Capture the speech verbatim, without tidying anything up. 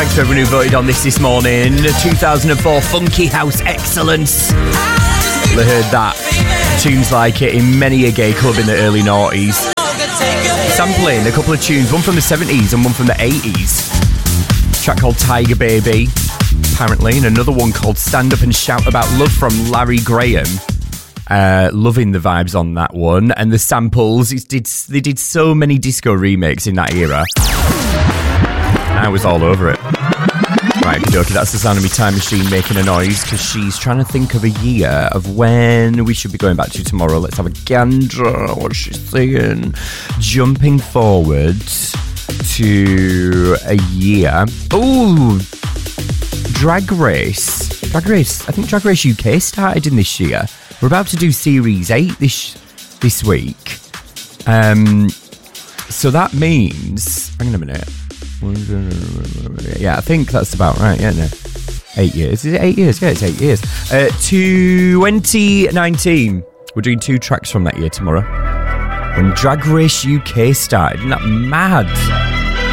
Thanks to everyone who voted on this this morning. two thousand four Funky House Excellence. You'll have heard that. Tunes like it in many a gay club in the early noughties. Sampling a couple of tunes, one from the seventies and one from the eighties. A track called Tiger Baby, apparently, and another one called Stand Up and Shout About Love from Larry Graham. Uh, loving the vibes on that one. And the samples, it did, they did so many disco remakes in that era. I was all over it. Right, okay, that's the sound of me time machine making a noise because she's trying to think of a year of when we should be going back to tomorrow. Let's have a gander. What's she saying? Jumping forward to a year. Ooh, Drag Race. Drag Race. I think Drag Race U K started in this year. We're about to do Series eight this this week. Um, so that means... Hang on a minute. Yeah, I think that's about right, yeah, no. Eight years. Is it eight years? Yeah, it's eight years. Uh, twenty nineteen. We're doing two tracks from that year tomorrow. When Drag Race U K started. Isn't that mad?